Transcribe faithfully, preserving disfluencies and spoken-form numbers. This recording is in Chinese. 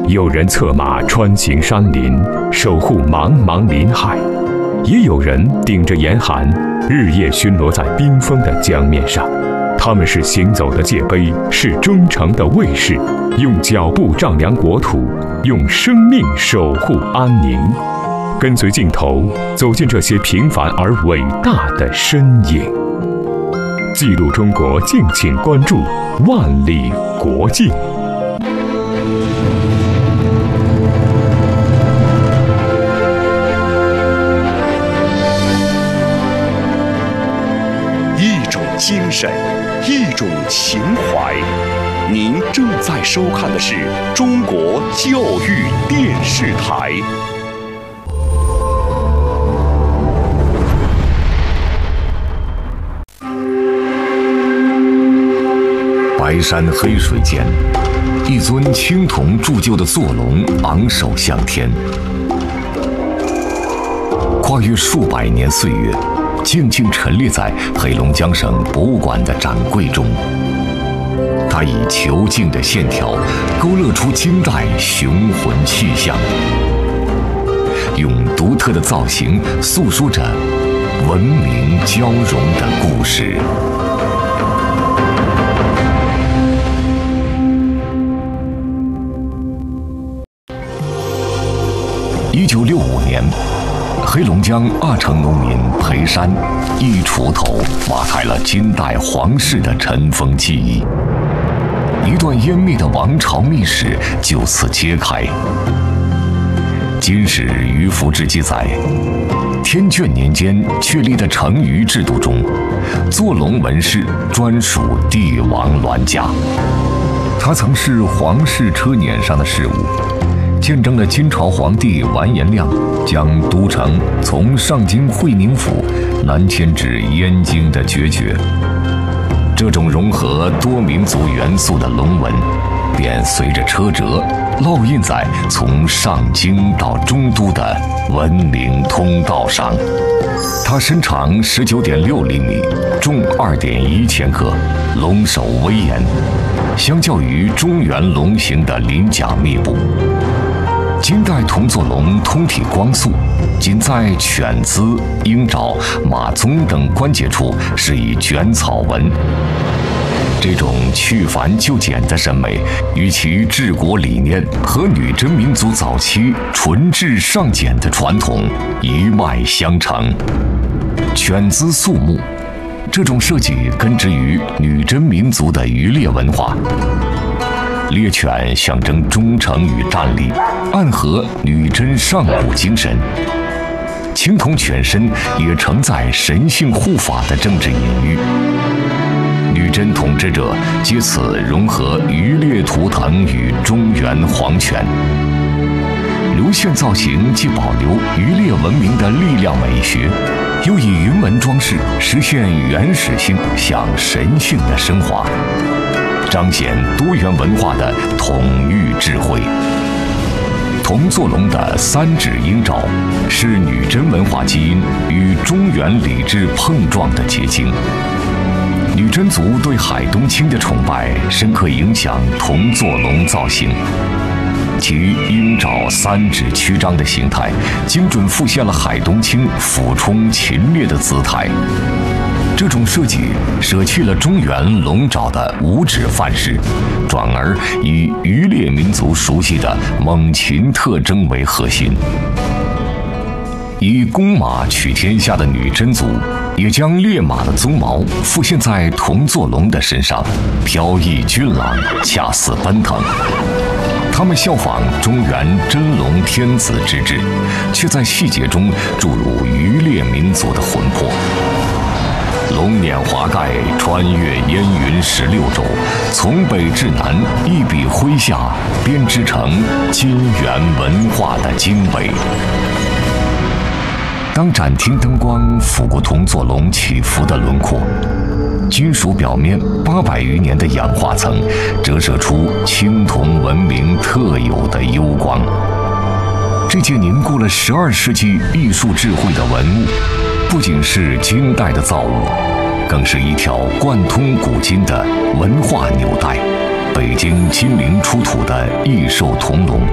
有人策马穿行山林，守护茫茫林海；也有人顶着严寒，日夜巡逻在冰封的江面上。他们是行走的界碑，是忠诚的卫士，用脚步丈量国土，用生命守护安宁。跟随镜头，走进这些平凡而伟大的身影。记录中国，敬请关注万里国境。 一种精神，一种情怀。您正在收看的是中国教育电视台。 白山黑水间，一尊青铜铸就的坐龙昂首向天，跨越数百年岁月，静静陈列在黑龙江省博物馆的展柜中。它以遒劲的线条勾勒出金代雄浑气象，用独特的造型诉说着文明交融的故事。一九六五年，黑龙江阿城农民裴山一锄头挖开了金代皇室的尘封记忆，一段湮灭的王朝秘史就此揭开。金史于福志记载，天眷年间确立的成渝制度中，坐龙纹饰专属帝王銮驾，它曾是皇室车辇上的饰物，见证了金朝皇帝完颜亮将都城从上京会宁府南迁至燕京的决绝。这种融合多民族元素的龙纹，便随着车辙烙印在从上京到中都的文明通道上。它身长十九点六厘米，重二点一千克，龙首威严，相较于中原龙形的鳞甲密布。金代铜坐龙通体光素，仅在犬姿、鹰爪、马鬃等关节处是以卷草纹。这种去繁就简的审美，与其治国理念和女真民族早期纯质尚简的传统一脉相承。犬姿肃穆，这种设计根植于女真民族的渔猎文化。猎犬象征忠诚与战力，暗合女真上古精神。青铜犬身也承载神性护法的政治隐喻。女真统治者借此融合渔猎图腾与中原皇权。流线造型既保留渔猎文明的力量美学，又以云纹装饰实现原始性向神性的升华，彰显多元文化的统御智慧。铜坐龙的三指鹰爪是女真文化基因与中原礼制碰撞的结晶。女真族对海东青的崇拜深刻影响铜坐龙造型，其鹰爪三指曲张的形态，精准复现了海东青俯冲禽猎的姿态。这种设计舍弃了中原龙爪的五指范式，转而以渔猎民族熟悉的猛禽特征为核心。以公马取天下的女真族，也将烈马的鬃毛复现在铜坐龙的身上，飘逸俊朗，恰似奔腾。他们效仿中原真龙天子之制，却在细节中注入渔猎民族的魂魄。龙辇华盖，穿越烟云十六州，从北至南，一笔挥下，编织成金元文化的经纬。当展厅灯光拂过铜坐龙起伏的轮廓，金属表面八百余年的氧化层折射出青铜文明特有的幽光。这件凝固了十二世纪艺术智慧的文物，不仅是金代的造物，更是一条贯通古今的文化纽带。北京金陵出土的异兽铜龙